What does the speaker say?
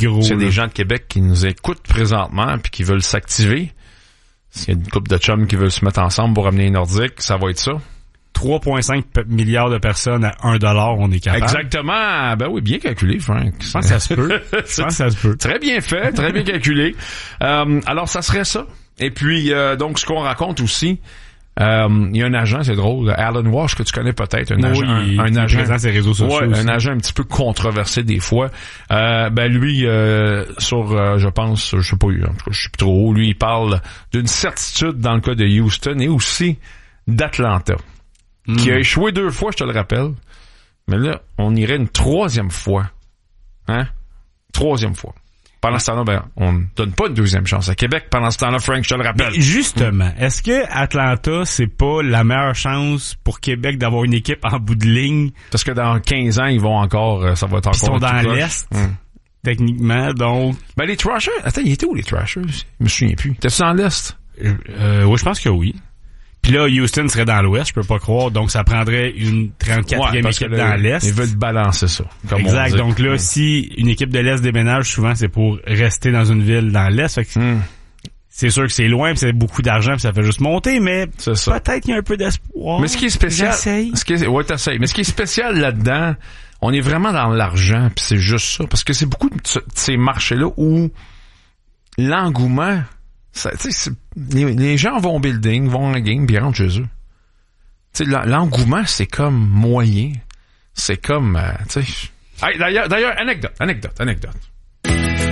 gros. C'est des gens de Québec qui nous écoutent présentement puis qui veulent s'activer. S'il y a une couple de chums qui veulent se mettre ensemble pour ramener les Nordiques, ça va être ça. 3,5 milliards de personnes à $1, on est capable. Exactement. Ben oui, bien calculé, Frank. Je pense que ça se peut. Très bien fait, très bien calculé. Alors, ça serait ça. Et puis, donc, ce qu'on raconte aussi, il y a un agent, c'est drôle, Alan Walsh, que tu connais peut-être, un agent présent sur ses réseaux sociaux. Ouais, un agent un petit peu controversé des fois. Lui, je pense, je sais pas, je suis plus trop haut, lui, il parle d'une certitude dans le cas de Houston et aussi d'Atlanta. Qui a échoué 2 fois, je te le rappelle. Mais là, on irait une 3e fois. Hein? 3e fois. Pendant ce temps-là, on donne pas une 2e chance à Québec. Pendant ce temps-là, Frank, je te le rappelle. Mais justement, est-ce que Atlanta, c'est pas la meilleure chance pour Québec d'avoir une équipe en bout de ligne? Parce que dans 15 ans, ils vont encore, ça va être encore... Ils sont dans l'Est, techniquement, donc... Ben, les Thrashers, attends, ils étaient où, les Thrashers? Je me souviens plus. T'es-tu dans l'Est? Oui, je pense que oui. Puis là, Houston serait dans l'Ouest, je peux pas croire. Donc, ça prendrait une 34e équipe dans l'Est. Ils veulent balancer ça. Exact. Donc là, si une équipe de l'Est déménage, souvent, c'est pour rester dans une ville dans l'Est. Fait que c'est sûr que c'est loin, puis c'est beaucoup d'argent, puis ça fait juste monter, mais peut-être qu'il y a un peu d'espoir. Mais ce qui est spécial... J'essaye. T'essayes. Mais ce qui est spécial là-dedans, on est vraiment dans l'argent, puis c'est juste ça. Parce que c'est beaucoup de ces marchés-là où l'engouement... les gens vont au building, vont en game, puis rentrent chez eux. T'sais, l'engouement, c'est comme moyen. C'est comme... Hey, d'ailleurs, anecdote.